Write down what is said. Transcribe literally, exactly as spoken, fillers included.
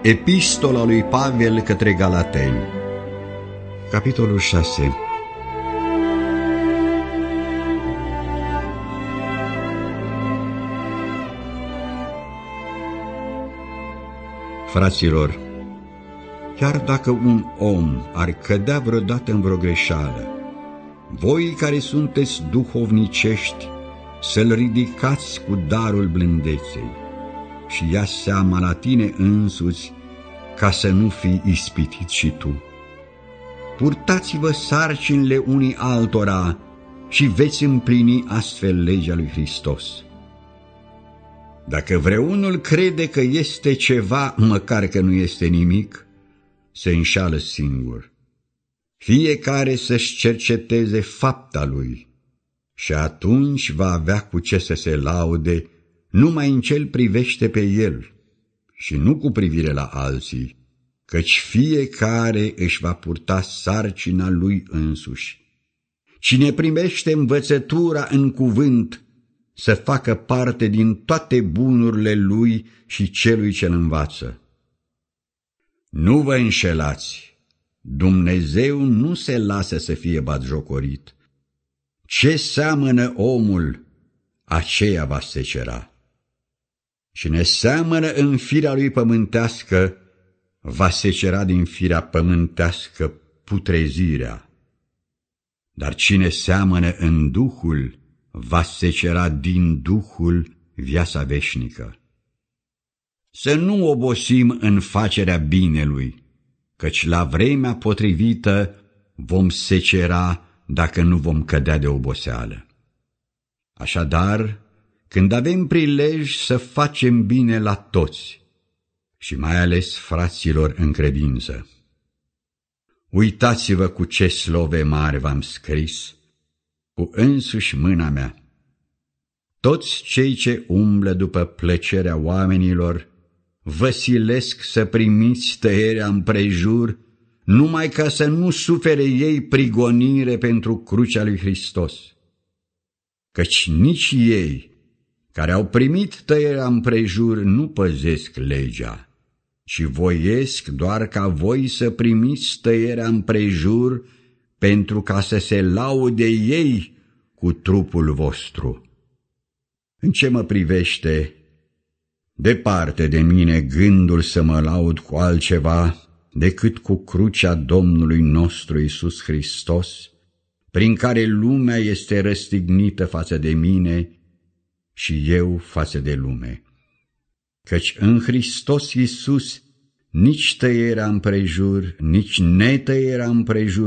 Epistola lui Pavel către Galateni, capitolul șase. Fraților, chiar dacă un om ar cădea vreodată în vreo greșeală, voi care sunteți duhovnicești, să-l ridicați cu darul blândeței și ia seama la tine însuți, ca să nu fii ispitit și tu. Purtați-vă sarcinile unii altora și veți împlini astfel legea lui Hristos. Dacă vreunul crede că este ceva, măcar că nu este nimic, se înșală singur. Fiecare să-și cerceteze fapta lui și atunci va avea cu ce să se laude numai în ce-l privește pe el și nu cu privire la alții, căci fiecare își va purta sarcina lui însuși. Cine primește învățătura în cuvânt, să facă parte din toate bunurile lui și celui ce-l învață. Nu vă înșelați, Dumnezeu nu se lasă să fie batjocorit. Ce seamănă omul, aceea va secera. Cine seamănă în firea lui pământească, va secera din firea pământească putrezirea. Dar cine seamănă în Duhul, va secera din Duhul viața veșnică. Să nu obosim în facerea binelui, căci la vremea potrivită vom secera dacă nu vom cădea de oboseală. Așadar, când avem prilej să facem bine la toți, și mai ales fraților în credință, uitați-vă cu ce slove mari v-am scris, cu însuși mâna mea. Toți cei ce umblă după plăcerea oamenilor vă silesc să primiți tăierea împrejur, numai ca să nu sufere ei prigonire pentru crucea lui Hristos. Căci nici ei, care au primit tăierea împrejur, nu păzesc legea, ci voiesc doar ca voi să primiți tăierea împrejur, pentru ca să se laude ei cu trupul vostru. În ce mă privește, departe de mine gândul să mă laud cu altceva decât cu crucea Domnului nostru Iisus Hristos, prin care lumea este răstignită față de mine și eu față de lume. Căci în Hristos Iisus nici tăierea împrejur, nici netăierea împrejur